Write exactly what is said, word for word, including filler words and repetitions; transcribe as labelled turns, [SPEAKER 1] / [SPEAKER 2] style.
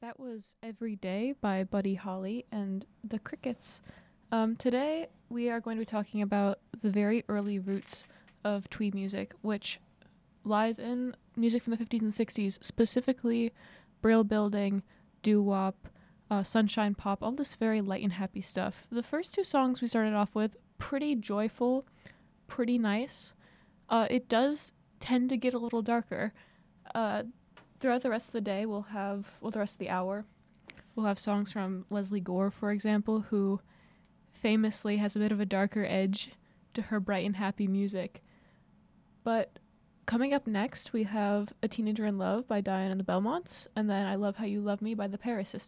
[SPEAKER 1] That was Every Day by Buddy Holly and the Crickets. Um, today we are going to be talking about the very early roots of twee music, which lies in music from the fifties and sixties, specifically Brill Building, doo-wop, uh, sunshine pop, all this very light and happy stuff. The first two songs we started off with, pretty joyful, pretty nice. Uh, it does tend to get a little darker. Uh, throughout the rest of the day, we'll have, well, the rest of the hour, we'll have songs from Leslie Gore, for example, who famously has a bit of a darker edge to her bright and happy music. But coming up next, we have A Teenager in Love by Diane and the Belmonts, and then I Love How You Love Me by the Paris Sisters.